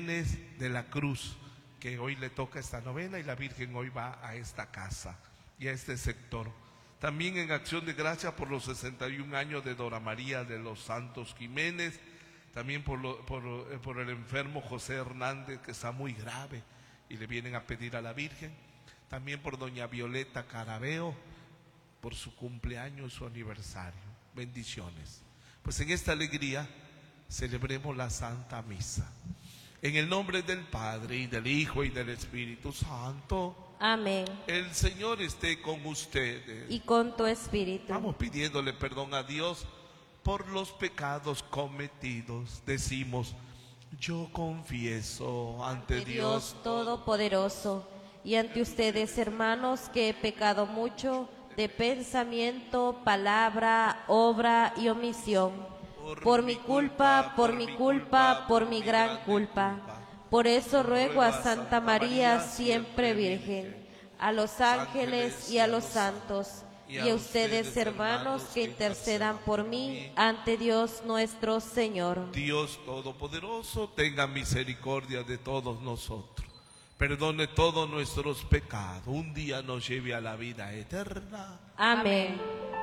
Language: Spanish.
Jiménez de la Cruz, que hoy le toca esta novena y la Virgen hoy va a esta casa y a este sector. También en acción de gracia por los 61 años de Dora María de los Santos Jiménez, también por el enfermo José Hernández, que está muy grave y le vienen a pedir a la Virgen. También por doña Violeta Carabeo, por su cumpleaños, su aniversario. Bendiciones. Pues en esta alegría celebremos la Santa Misa. En el nombre del Padre, y del Hijo, y del Espíritu Santo. Amén. El Señor esté con ustedes. Y con tu espíritu. Vamos pidiéndole perdón a Dios por los pecados cometidos. Decimos: yo confieso ante Dios Todopoderoso y ante ustedes, hermanos, que he pecado mucho de pensamiento, palabra, obra y omisión. Por mi culpa, por mi gran culpa. Por eso ruego a Santa María, siempre Virgen, a los ángeles y a los santos, y a ustedes, hermanos, que intercedan por mí ante Dios nuestro Señor. Dios Todopoderoso, tenga misericordia de todos nosotros, perdone todos nuestros pecados, un día nos lleve a la vida eterna. Amén.